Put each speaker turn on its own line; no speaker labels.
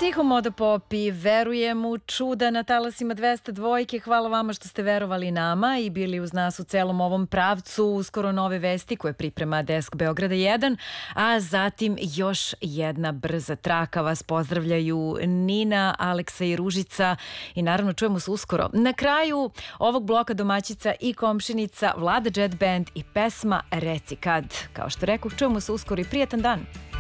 Psihomoda Pop i verujem u čuda na talasima 202. Hvala vama što ste verovali nama i bili uz nas u celom ovom pravcu. Uskoro nove vesti koje priprema Desk Beograda 1, a zatim još jedna brza traka. Vas pozdravljaju Nina, Aleksa i Ružica i naravno čujemo se uskoro. Na kraju ovog bloka domaćica i komšinica Vlada Jet Band i pesma Reci kad. Kao što rekoh, čujemo se uskoro i prijatan dan.